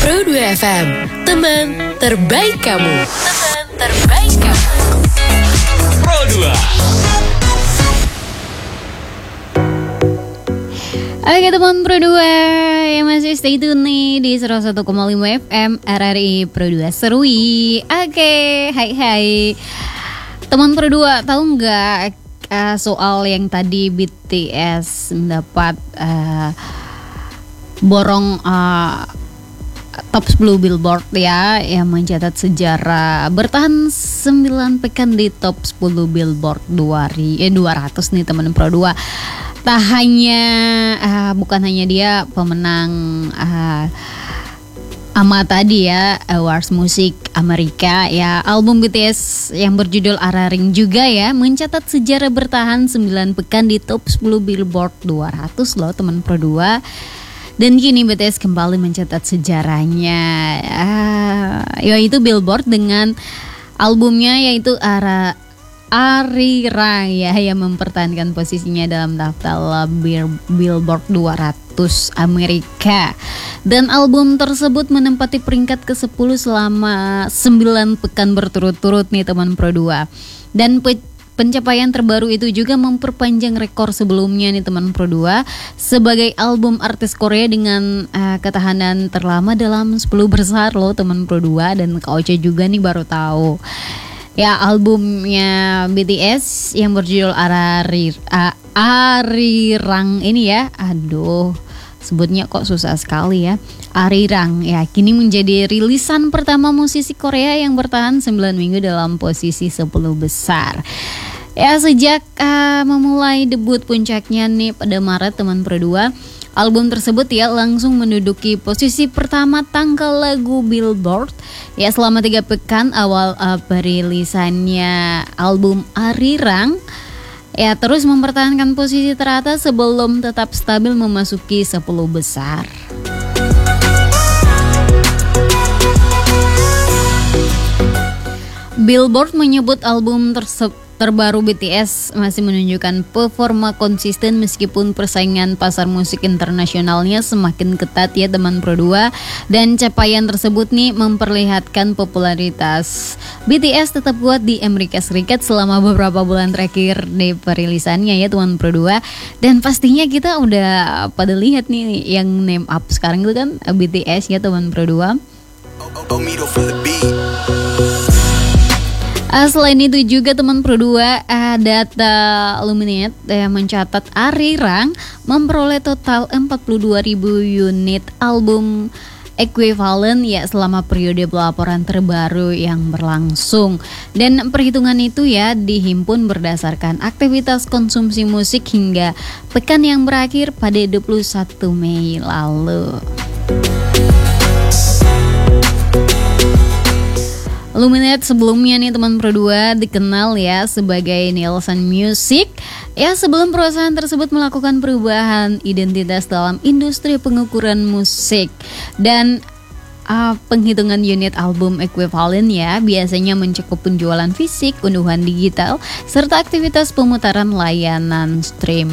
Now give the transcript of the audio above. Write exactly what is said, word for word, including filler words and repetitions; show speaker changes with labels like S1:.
S1: Pro dua F M, teman terbaik kamu. Teman terbaik kamu.
S2: Pro dua.
S3: Oke teman Pro dua yang masih stay tune nih di seratus satu koma lima F M R R I Pro dua Serui. Oke, hai hai. Teman Pro dua, tahu nggak uh, soal yang tadi B T S mendapat uh, borong uh, top sepuluh Billboard ya, yang mencatat sejarah bertahan sembilan pekan di top sepuluh Billboard dua ratus nih teman Pro dua. Tak hanya uh, bukan hanya dia pemenang uh, A M A tadi ya, Awards Musik Amerika ya, album B T S yang berjudul Araring juga ya mencatat sejarah bertahan sembilan pekan di top sepuluh Billboard dua ratus loh teman Pro dua. Dan kini B T S kembali mencatat sejarahnya, uh, yaitu Billboard dengan albumnya yaitu Ara Arirang ya, yang mempertahankan posisinya dalam daftar Billboard dua ratus Amerika. Dan album tersebut menempati peringkat kesepuluh selama sembilan pekan berturut-turut nih teman Pro dua. Dan pe- pencapaian terbaru itu juga memperpanjang rekor sebelumnya nih teman Pro dua sebagai album artis Korea dengan uh, ketahanan terlama dalam sepuluh besar loh teman Pro dua. Dan Kak Oce juga nih baru tahu. Ya, albumnya B T S yang berjudul Ararir, uh, Arirang ini ya, aduh sebutnya kok susah sekali ya, Arirang ya, kini menjadi rilisan pertama musisi Korea yang bertahan sembilan minggu dalam posisi sepuluh besar. Ya, sejak uh, memulai debut puncaknya nih pada Maret teman Pro dua, album tersebut ya langsung menduduki posisi pertama tanggal lagu Billboard ya selama tiga pekan awal uh, perilisannya album Arirang ya, terus mempertahankan posisi teratas sebelum tetap stabil memasuki sepuluh besar. Billboard menyebut album tersebut terbaru B T S masih menunjukkan performa konsisten meskipun persaingan pasar musik internasionalnya semakin ketat ya teman Pro dua. Dan capaian tersebut nih memperlihatkan popularitas B T S tetap kuat di Amerika Serikat selama beberapa bulan terakhir di perilisannya ya teman Pro dua. Dan pastinya kita udah pada lihat nih yang name up sekarang itu kan B T S ya teman Pro dua. Uh, selain itu juga teman Pro dua, uh, data Luminate uh, mencatat Arirang memperoleh total empat puluh dua ribu unit album ekuivalen ya selama periode pelaporan terbaru yang berlangsung. Dan perhitungan itu ya dihimpun berdasarkan aktivitas konsumsi musik hingga pekan yang berakhir pada dua puluh satu Mei lalu. Luminate sebelumnya nih teman Pro dua dikenal ya sebagai Nielsen Music ya sebelum perusahaan tersebut melakukan perubahan identitas dalam industri pengukuran musik. Dan uh, penghitungan unit album ekuivalen ya biasanya mencakup penjualan fisik, unduhan digital, serta aktivitas pemutaran layanan stream.